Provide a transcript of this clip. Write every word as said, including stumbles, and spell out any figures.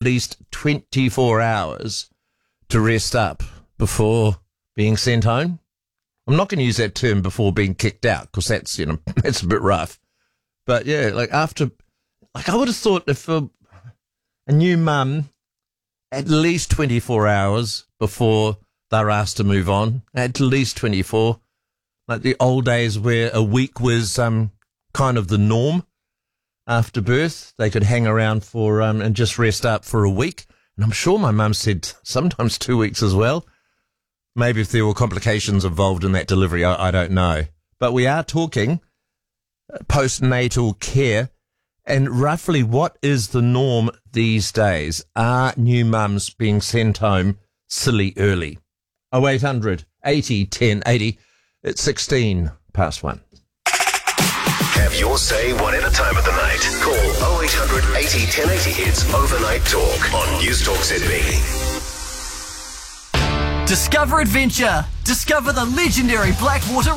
least twenty-four hours to rest up before being sent home. I'm not going to use that term before being kicked out because that's, you know, that's a bit rough. But yeah, like after, like I would have thought if a, a new mum, at least twenty-four hours before they're asked to move on, at least twenty-four. Like the old days where a week was um kind of the norm after birth. They could hang around for um and just rest up for a week. And I'm sure my mum said sometimes two weeks as well. Maybe if there were complications involved in that delivery, I, I don't know. But we are talking postnatal care. And roughly what is the norm these days? Are new mums being sent home silly early? oh eight hundred eighty ten eighty. It's sixteen past one. Have your say one at a time of the night. Call oh eight hundred eighty ten eighty. It's Overnight Talk on News Talk Sydney. Discover adventure. Discover the legendary Blackwater